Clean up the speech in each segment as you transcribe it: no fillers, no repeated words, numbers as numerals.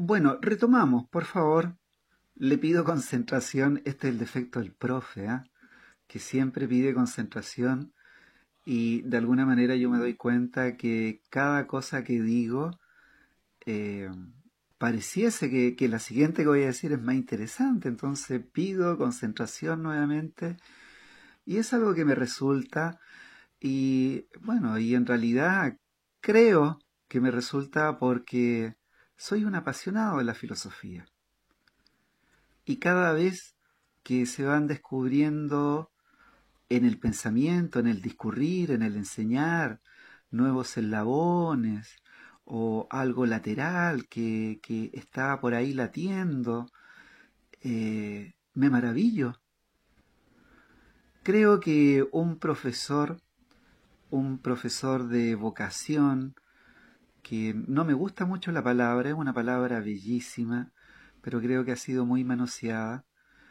Bueno, retomamos, por favor. Le pido concentración. Este es el defecto del profe, ¿ah? Que siempre pide concentración y de alguna manera yo me doy cuenta que cada cosa que digo eh, pareciese que la siguiente que voy a decir es más interesante. Entonces pido concentración nuevamente y es algo que me resulta y bueno, y en realidad creo que me resulta porque soy un apasionado de la filosofía. Y cada vez que se van descubriendo en el pensamiento, en el discurrir, en el enseñar, nuevos eslabones o algo lateral que está por ahí latiendo, me maravillo. Creo que un profesor de vocación, que no me gusta mucho la palabra, es una palabra bellísima, pero creo que ha sido muy manoseada.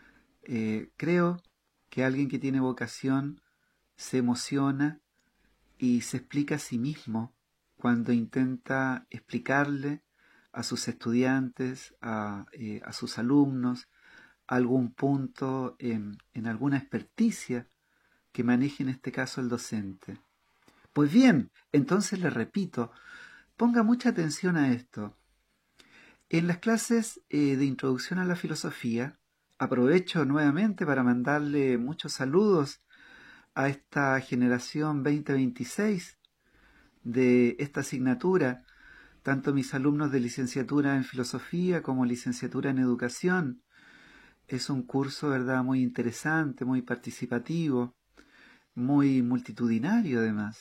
Creo que alguien que tiene vocación se emociona y se explica a sí mismo cuando intenta explicarle a sus estudiantes, a sus alumnos, algún punto en alguna experticia que maneje en este caso el docente. Pues bien, entonces le repito, ponga mucha atención a esto. En las clases de introducción a la filosofía, aprovecho nuevamente para mandarle muchos saludos a esta generación 2026 de esta asignatura, tanto mis alumnos de licenciatura en filosofía como licenciatura en educación. Es un curso, ¿verdad?, muy interesante, muy participativo, muy multitudinario además.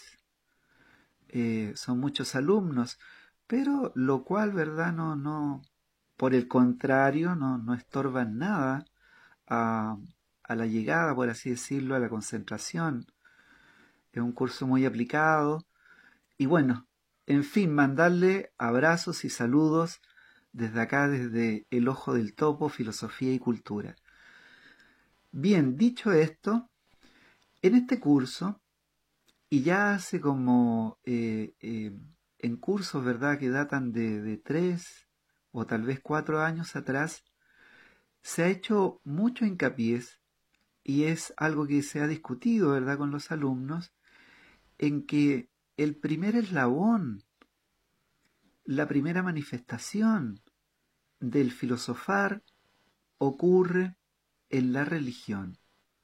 Son muchos alumnos, pero lo cual, ¿verdad?, por el contrario, no estorba en nada a, a la llegada, por así decirlo, a la concentración. Es un curso muy aplicado y bueno, en fin, mandarle abrazos y saludos desde acá, desde el Ojo del Topo, Filosofía y Cultura. Bien, dicho esto, en este curso, y ya hace como en cursos, ¿verdad?, que datan de 3 o tal vez 4 años atrás, se ha hecho mucho hincapié, y es algo que se ha discutido, ¿verdad?, con los alumnos, en que el primer eslabón, la primera manifestación del filosofar ocurre en la religión.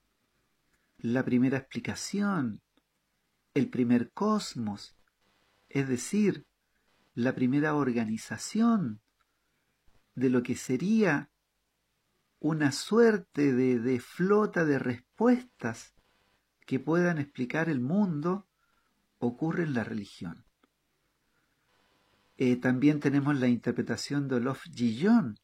La primera explicación, el primer cosmos, es decir, la primera organización de lo que sería una suerte de flota de respuestas que puedan explicar el mundo, ocurre en la religión. También tenemos la interpretación de Olof Guillon,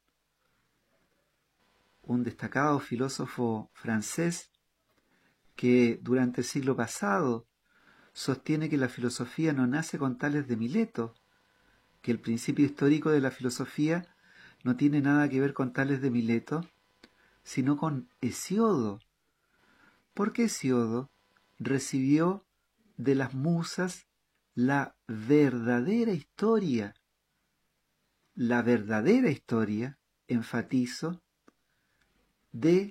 un destacado filósofo francés que durante el siglo pasado sostiene que la filosofía no nace con Tales de Mileto, que el principio histórico de la filosofía no tiene nada que ver con Tales de Mileto, sino con Hesiodo, porque Hesiodo recibió de las musas la verdadera historia, enfatizo, de